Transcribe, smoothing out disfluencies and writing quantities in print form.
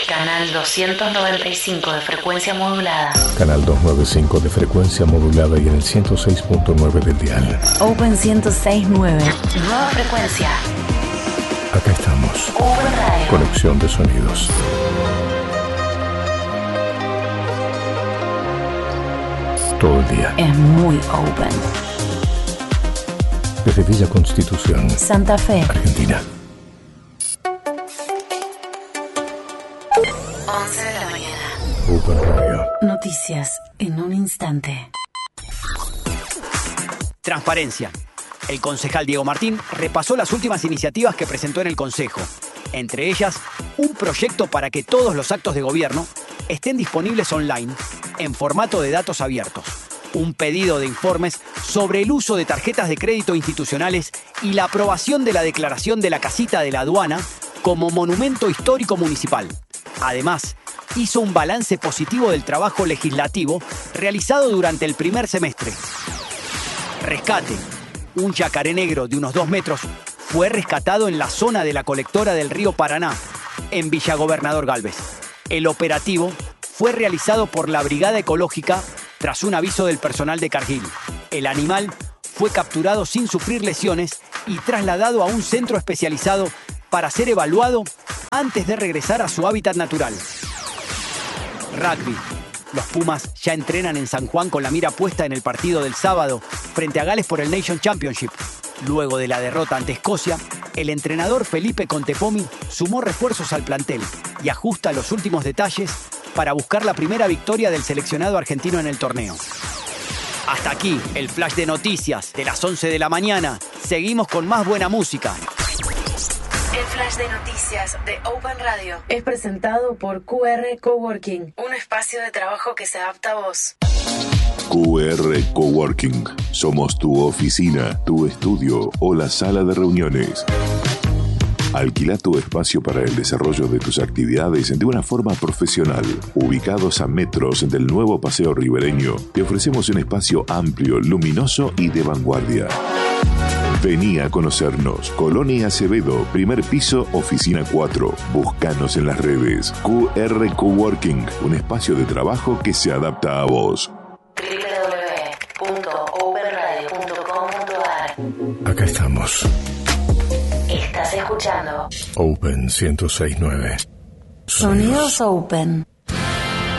Canal 295 de frecuencia modulada. Canal 295 de frecuencia modulada y en el 106.9 del dial. Open 106.9. Nueva frecuencia. Acá estamos. Open Radio. Conexión de sonidos. Todo el día. Es muy open. Desde Villa Constitución, Santa Fe, Argentina. 11 de la mañana. Open Radio. Noticias en un instante. Transparencia. El concejal Diego Martín repasó las últimas iniciativas que presentó en el Consejo. Entre ellas, un proyecto para que todos los actos de gobierno estén disponibles online en formato de datos abiertos. Un pedido de informes sobre el uso de tarjetas de crédito institucionales y la aprobación de la declaración de la casita de la aduana como monumento histórico municipal. Además, hizo un balance positivo del trabajo legislativo realizado durante el primer semestre. Rescate. Un yacaré negro de unos 2 metros fue rescatado en la zona de la colectora del río Paraná, en Villa Gobernador Galvez. El operativo fue realizado por la Brigada Ecológica tras un aviso del personal de Cargill. El animal fue capturado sin sufrir lesiones y trasladado a un centro especializado para ser evaluado antes de regresar a su hábitat natural. Rugby. Los Pumas ya entrenan en San Juan con la mira puesta en el partido del sábado frente a Gales por el Nation Championship. Luego de la derrota ante Escocia, el entrenador Felipe Contepomi sumó refuerzos al plantel y ajusta los últimos detalles para buscar la primera victoria del seleccionado argentino en el torneo. Hasta aquí el flash de noticias de las 11 de la mañana. Seguimos con más buena música. El flash de noticias de Open Radio es presentado por QR Coworking, un espacio de trabajo que se adapta a vos. QR Coworking. Somos tu oficina, tu estudio o la sala de reuniones. Alquila tu espacio para el desarrollo de tus actividades de una forma profesional. Ubicados a metros del nuevo Paseo Ribereño, te ofrecemos un espacio amplio, luminoso y de vanguardia. Vení a conocernos. Colonia Acevedo, primer piso, oficina 4. Búscanos en las redes. QR Coworking, un espacio de trabajo que se adapta a vos. www.openradio.com.ar. Acá estamos. Estás escuchando Open 106.9. Sonidos Open.